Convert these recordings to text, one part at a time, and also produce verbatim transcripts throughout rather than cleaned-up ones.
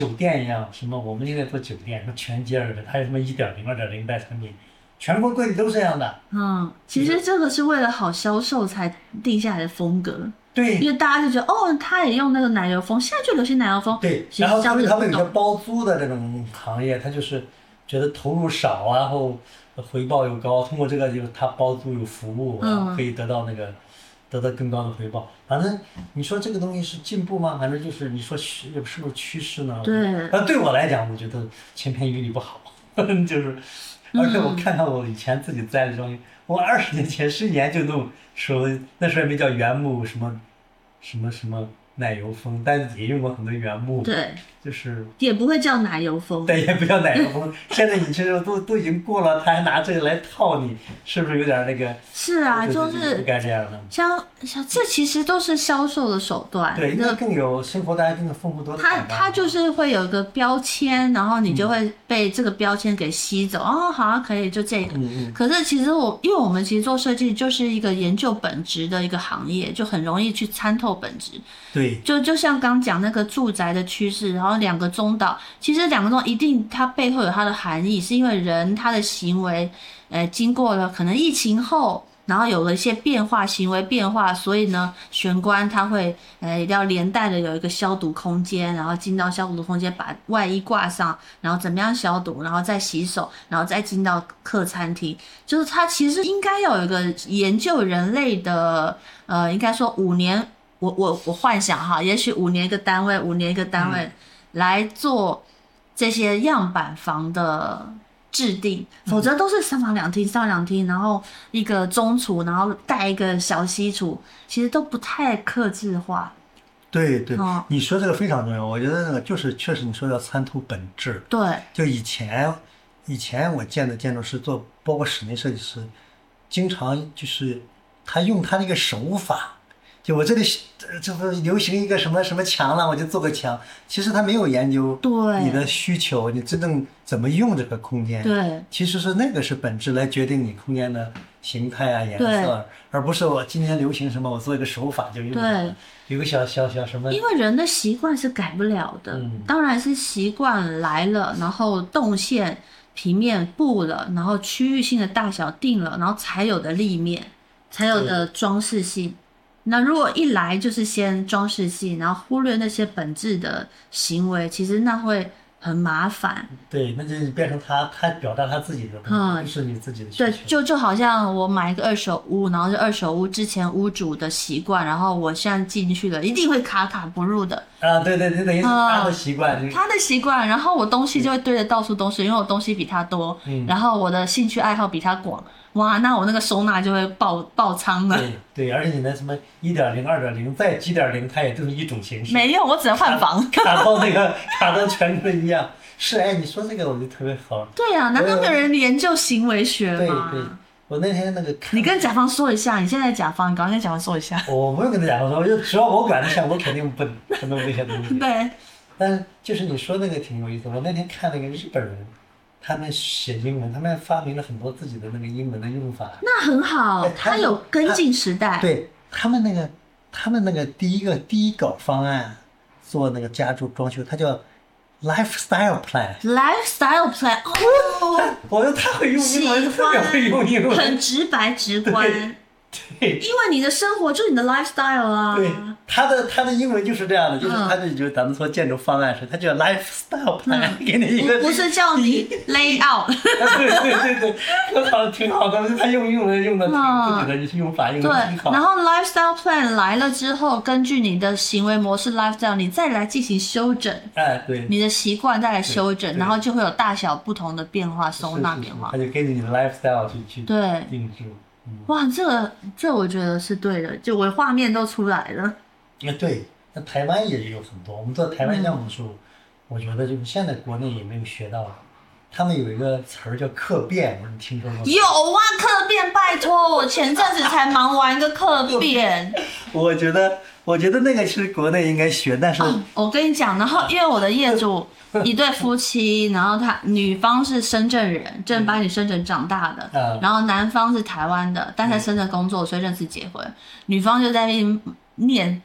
酒店一样，什么我们现在做酒店，什么全接耳的，还有什么一点零、二点零代产品，全国各地都是这样的。 嗯，其实这个是为了好销售才定下来的风格。 对， 因为大家就觉得哦，他也用那个奶油风，现在就流行奶油风。 对，然后所以他们有些包租的这种行业，他就是觉得投入少啊，然后回报又高，通过这个就他包租有服务啊， 嗯、 可以得到那个得到更高的回报。反正你说这个东西是进步吗？反正就是你说是是不是趋势呢？ 对。 啊，对我来讲，我觉得千篇一律不好，就是。而且我看看我以前自己栽的东西，我二十年前、十年就弄，说那时候还没叫原木什么，什么什么奶油风，但也用过很多原木。 对， 就是也不会叫奶油风。 对，也不叫奶油风。现在你这都都已经过了，他还拿这个来套你，是不是有点那个？ 是啊，就是不该这样的。 像像这其实都是销售的手段。 对，应该更有生活，大家更有丰富多彩。 它它就是会有一个标签，然后你就会被这个标签给吸走。嗯、哦，好像可以就这个。 嗯嗯。 可是其实我，因为我们其实做设计就是一个研究本质的一个行业，就很容易去参透本质。 对。 就就像刚讲那个住宅的趋势，然后两个中岛，其实两个中岛一定它背后有它的含义，是因为人他的行为，呃，经过了可能疫情后。然后有了一些变化，行为变化，所以呢，玄关它会呃要连带的有一个消毒空间，然后进到消毒空间，把外衣挂上，然后怎么样消毒，然后再洗手，然后再进到客餐厅。就是它其实应该要有一个研究人类的，呃，应该说五年，我我我幻想哈，也许五年一个单位，五年一个单位、嗯、来做这些样板房的。制定，否则都是三房两厅、三房两厅，然后一个中厨，然后带一个小西厨，其实都不太客制化。 对对、哦，你说这个非常重要。我觉得那个就是确实你说要参透本质。 对， 就以前以前我见的建筑师做，包括室内设计师，经常就是他用他那个手法。就我这里这不流行一个什么什么墙了，我就做个墙。其实他没有研究你的需求，你真正怎么用这个空间。 对， 其实是那个是本质来决定你空间的形态啊、颜色，而不是我今天流行什么，我做一个手法就用。 对， 有个小小小什么。 因为人的习惯是改不了的，嗯、当然是习惯来了，然后动线、平面布了，然后区域性的大小定了，然后才有的立面，才有的装饰性。那如果一来就是先装饰性，然后忽略那些本质的行为，其实那会很麻烦。 对，那就变成他他表达他自己的东西，嗯、不是你自己的需求。 对，就就好像我买一个二手屋，然后是二手屋之前屋主的习惯，然后我现在进去了，一定会卡卡不入的。 啊，对对对，等于是他的习惯、嗯。 他的习惯，然后我东西就会堆得到处都是，因为我东西比他多，嗯、然后我的兴趣爱好比他广。哇，那我那个收纳就会爆爆仓了。 对对，而且你那什么一点零、二点零再几点零，它也都是一种形式。 没有，我只能换房。 卡, 卡到那个卡到全都一样。是，哎，你说这个我就特别好。 对呀、啊，难道没有人研究行为学吗？ 对对，我那天那个看。 你跟甲方说一下，你现在甲方，你赶快跟甲方说一下。 我不用跟甲方说，我就只要我管得下，我肯定不不弄这些东西。 对。 但就是你说那个挺有意思，我那天看那个日本人。他们写英文，他们发明了很多自己的那个英文的用法。 那很好，他有跟进时代。 对他们那个，他们那个第一个第一稿方案做那个家住装修，它叫 lifestyle plan。lifestyle plan， 哦， 我觉得他会用英文，特别会用英文， 很直白直观。 对， 因为你的生活就是你的 lifestyle 啊。 对，他的他的英文就是这样的，就是他的就是咱们说建筑方案是，他叫 lifestyle plan，、嗯、给你一个， 不是叫你 layout。 对对对对，很好，挺好的，他用英文用的挺自己的用法用的挺好。 对，然后 lifestyle plan 来了之后，根据你的行为模式 lifestyle， 你再来进行修整。 哎，对， 你的习惯再来修整，然后就会有大小不同的变化，收纳变化。 他就根据你的 lifestyle 去去对定制。 哇，这个这我觉得是对的，就我画面都出来了。 啊，对，那台湾也有很多。我们做台湾项目的时候，嗯、我觉得就是现在国内也没有学到，他们有一个词儿叫客变，你听说过吗？ 有啊，客变，拜托，我前阵子才忙完一个客变。 我觉得，我觉得那个是国内应该学，但是、 哦、我跟你讲，然后因为我的业主。一对夫妻，然后他女方是深圳人，正把你深圳长大的， 嗯、 然后男方是台湾的，但在深圳工作，所以认识结婚。女方就在那边念，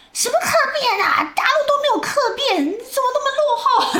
什么客变啊？大陆都没有客变，你怎么那么落后？